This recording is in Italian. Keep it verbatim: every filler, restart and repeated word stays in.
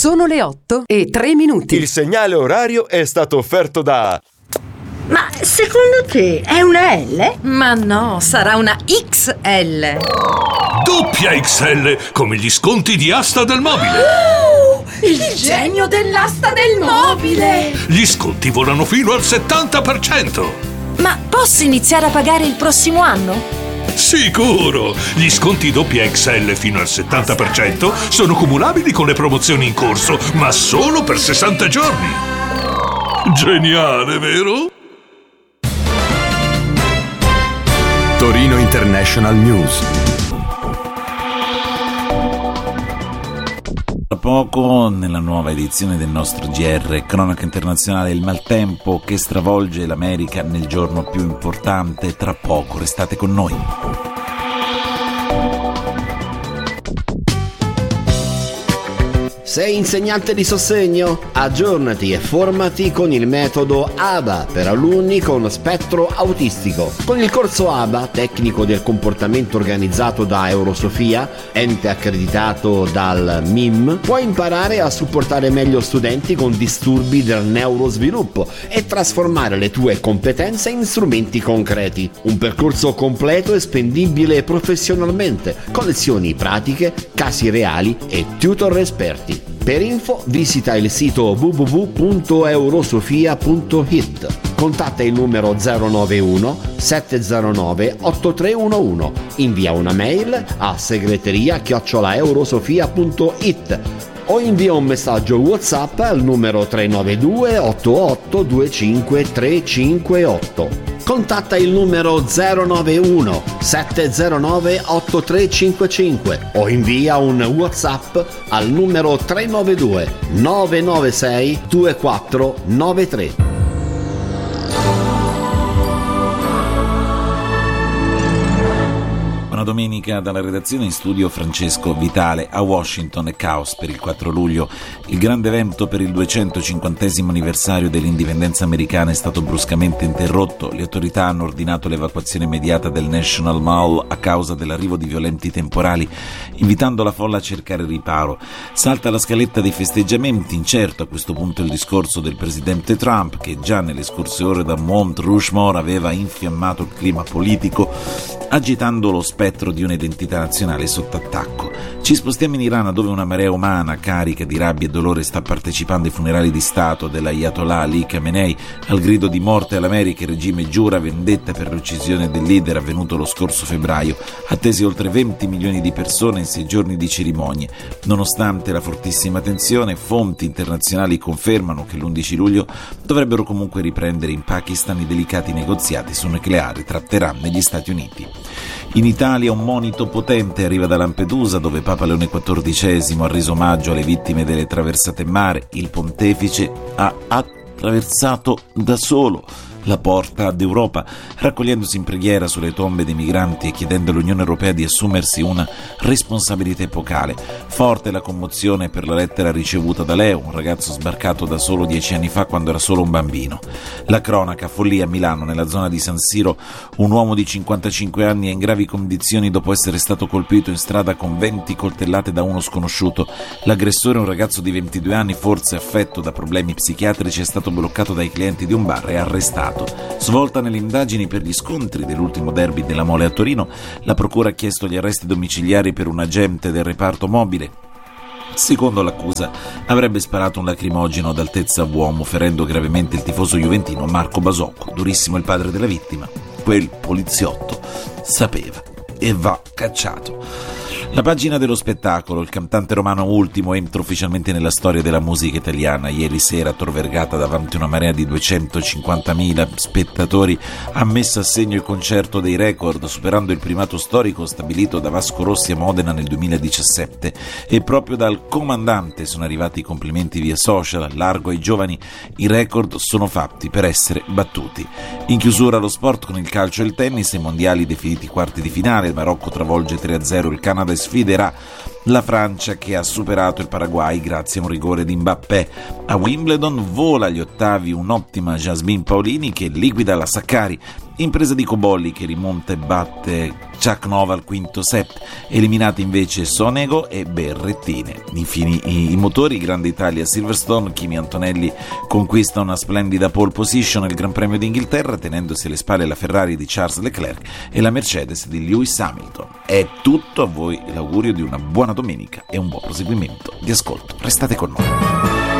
Sono le otto e tre minuti. Il segnale orario è stato offerto da... Ma secondo te è una L? Ma no, sarà una X L. Doppia X L, come gli sconti di Asta del Mobile. Oh, il, il genio dell'asta del mobile. Gli sconti volano fino al settanta per cento. Ma posso iniziare a pagare il prossimo anno? Sicuro! Gli sconti doppia X L fino al settanta per cento sono cumulabili con le promozioni in corso, ma solo per sessanta giorni. Geniale, vero? Torino International News. Tra poco, nella nuova edizione del nostro G R, cronaca internazionale, il maltempo che stravolge l'America nel giorno più importante. Tra poco, restate con noi. Sei insegnante di sostegno? Aggiornati e formati con il metodo A B A per alunni con spettro autistico. Con il corso A B A, tecnico del comportamento organizzato da Eurosofia, ente accreditato dal M I M, puoi imparare a supportare meglio studenti con disturbi del neurosviluppo e trasformare le tue competenze in strumenti concreti. Un percorso completo e spendibile professionalmente, con lezioni pratiche, casi reali e tutor esperti. Per info visita il sito w w w punto eurosofia punto i t. Contatta il numero zero nove uno sette zero nove otto tre uno uno. Invia una mail a segreteria chiocciola eurosofia punto i t o invia un messaggio WhatsApp al numero tre nove due otto otto due cinque tre cinque otto. Contatta il numero zero nove uno sette zero nove otto tre cinque cinque o invia un WhatsApp al numero tre nove due nove nove sei due quattro nove tre. Buona domenica dalla redazione, in studio Francesco Vitale. A Washington è caos per il quattro luglio. Il grande evento per il duecentocinquantesimo anniversario dell'indipendenza americana è stato bruscamente interrotto. Le autorità hanno ordinato l'evacuazione immediata del National Mall a causa dell'arrivo di violenti temporali, invitando la folla a cercare riparo. Salta la scaletta dei festeggiamenti, incerto a questo punto il discorso del presidente Trump, che già nelle scorse ore da Mount Rushmore aveva infiammato il clima politico, agitando lo spettro di un'identità nazionale sotto attacco. Ci spostiamo in Iran, dove una marea umana carica di rabbia e dolore sta partecipando ai funerali di Stato dell'Ayatollah Ali Khamenei. Al grido di morte all'America, il regime giura vendetta per l'uccisione del leader avvenuto lo scorso febbraio. Attesi oltre venti milioni di persone in sei giorni di cerimonie. Nonostante la fortissima tensione, fonti internazionali confermano che l'undici luglio dovrebbero comunque riprendere in Pakistan i delicati negoziati sul nucleare tra Teheran e gli Stati Uniti. In Italia un monito potente arriva da Lampedusa, dove Papa Leone quattordicesimo ha reso omaggio alle vittime delle traversate in mare. Il pontefice ha attraversato da solo la porta d'Europa, raccogliendosi in preghiera sulle tombe dei migranti e chiedendo all'Unione Europea di assumersi una responsabilità epocale. Forte la commozione per la lettera ricevuta da Leo, un ragazzo sbarcato da solo dieci anni fa quando era solo un bambino. La cronaca, follia a Milano, nella zona di San Siro, un uomo di cinquantacinque anni è in gravi condizioni dopo essere stato colpito in strada con venti coltellate da uno sconosciuto. L'aggressore, un ragazzo di ventidue anni, forse affetto da problemi psichiatrici, è stato bloccato dai clienti di un bar e arrestato. Svolta nelle indagini per gli scontri dell'ultimo derby della Mole a Torino, la procura ha chiesto gli arresti domiciliari per un agente del reparto mobile. Secondo l'accusa, avrebbe sparato un lacrimogeno ad altezza uomo, ferendo gravemente il tifoso juventino Marco Basocco. Durissimo il padre della vittima. Quel poliziotto sapeva e va cacciato. La pagina dello spettacolo. Il cantante romano Ultimo entra ufficialmente nella storia della musica italiana. Ieri sera a Tor Vergata, davanti a una marea di duecentocinquantamila spettatori, ha messo a segno il concerto dei record, superando il primato storico stabilito da Vasco Rossi a Modena nel duemiladiciassette. E proprio dal comandante sono arrivati i complimenti via social. Largo ai giovani, i record sono fatti per essere battuti. In chiusura lo sport con il calcio e il tennis, i mondiali definiti quarti di finale. Il Marocco travolge tre a zero il Canada e sfiderà la Francia, che ha superato il Paraguay grazie a un rigore di Mbappé. A Wimbledon vola agli ottavi un'ottima Jasmine Paolini che liquida la Saccari. Impresa di Cobolli che rimonta e batte Chuck Nova al quinto set, eliminati invece Sonego e Berrettine. Infine i, i motori, Grande Italia Silverstone, Kimi Antonelli conquista una splendida pole position nel Gran Premio d'Inghilterra, tenendosi alle spalle la Ferrari di Charles Leclerc e la Mercedes di Lewis Hamilton. È tutto, a voi l'augurio di una buona domenica e un buon proseguimento di ascolto. Restate con noi.